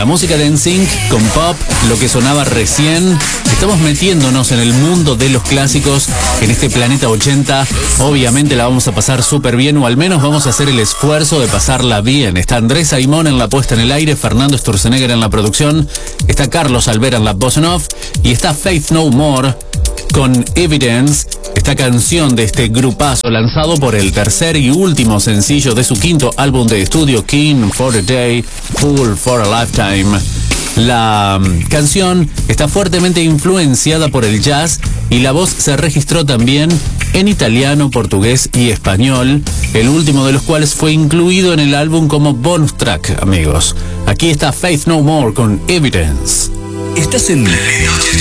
la música de NSYNC con pop, lo que sonaba recién. Estamos metiéndonos en el mundo de los clásicos en este Planeta 80. Obviamente la vamos a pasar súper bien, o al menos vamos a hacer el esfuerzo de pasarla bien. Está Andrés Saimón en la puesta en el aire, Fernando Sturzenegger en la producción, está Carlos Alvera en la voz en off y está Faith No More con Evidence, esta canción de este grupazo lanzado por el tercer y último sencillo de su quinto álbum de estudio, King for a Day, Fool for a Lifetime. La canción está fuertemente influenciada por el jazz y la voz se registró también en italiano, portugués y español, el último de los cuales fue incluido en el álbum como bonus track, amigos. Aquí está Faith No More con Evidence. Estás en